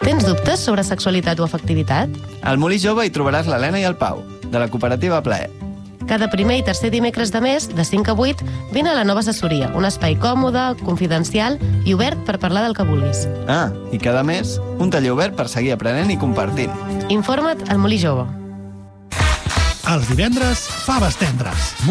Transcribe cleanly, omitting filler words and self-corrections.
Tens dubtes sobre sexualitat o afectivitat? Al Molí Jove hi trobaràs l'Helena i el Pau, de la cooperativa Plaer. Cada primer i tercer dimecres de mes, de 5 a 8, vine a la nova assessoria, un espai còmode, confidencial i obert per parlar del que vulguis. Ah, i cada mes, un taller obert per seguir aprenent i compartint. Informa't al Molí Jove. Els divendres, faves tendres.